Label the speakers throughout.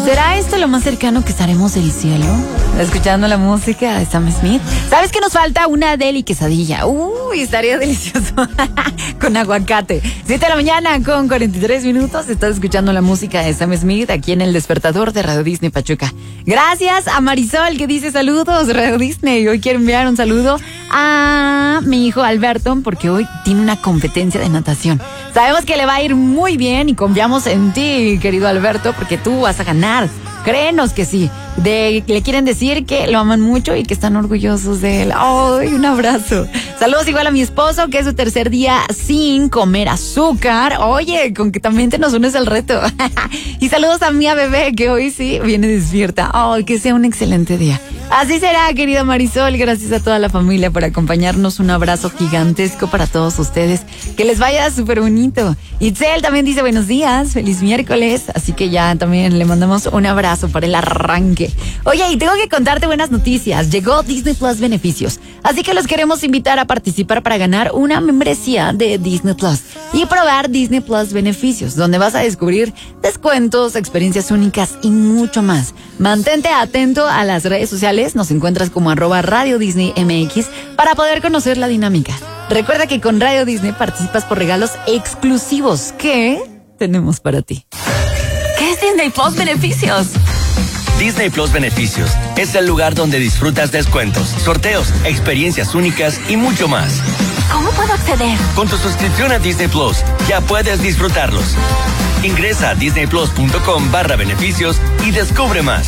Speaker 1: ¿Será esto lo más cercano que estaremos del cielo? Escuchando la música de Sam Smith. ¿Sabes que nos falta? Una deli quesadilla. Uy, estaría delicioso. Con aguacate. 7 de la mañana con 43 minutos. Estás escuchando la música de Sam Smith aquí en el despertador de Radio Disney Pachuca. Gracias a Marisol que dice saludos, Radio Disney. Hoy quiero enviar un saludo a mi hijo Alberto porque hoy tiene una competencia de natación. Sabemos que le va a ir muy bien y confiamos en ti, querido Alberto, porque tú vas a ganar. Créenos que sí. Le quieren decir que lo aman mucho y que están orgullosos de él. ¡Ay, un abrazo! Saludos igual a mi esposo, que es su tercer día sin comer azúcar. Oye, con que también te nos unes al reto. Y saludos a mi bebé, que hoy sí viene despierta. ¡Ay, que sea un excelente día! Así será, querida Marisol. Gracias a toda la familia por acompañarnos. Un abrazo gigantesco para todos ustedes. Que les vaya súper bonito. Itzel también dice buenos días, feliz miércoles. Así que ya también le mandamos un abrazo para el arranque. Oye, y tengo que contarte buenas noticias. Llegó Disney Plus Beneficios. Así que los queremos invitar a participar para ganar una membresía de Disney Plus y probar Disney Plus Beneficios, donde vas a descubrir descuentos, experiencias únicas y mucho más. Mantente atento a las redes sociales. Nos encuentras como @Radio Disney MX para poder conocer la dinámica. Recuerda que con Radio Disney participas por regalos exclusivos que tenemos para ti. ¿Qué es Disney Plus Beneficios?
Speaker 2: Disney Plus Beneficios es el lugar donde disfrutas descuentos, sorteos, experiencias únicas y mucho más.
Speaker 1: ¿Cómo puedo acceder?
Speaker 2: Con tu suscripción a Disney Plus ya puedes disfrutarlos. Ingresa a disneyplus.com/beneficios y descubre más.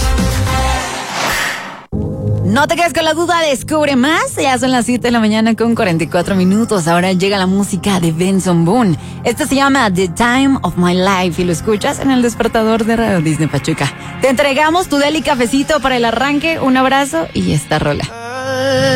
Speaker 1: No te quedes con la duda, descubre más. Ya son las 7 de la mañana con 44 minutos. Ahora llega la música de Benson Boone. Esto se llama The Time of My Life y lo escuchas en el despertador de Radio Disney Pachuca. Te entregamos tu deli cafecito para el arranque. Un abrazo y esta rola.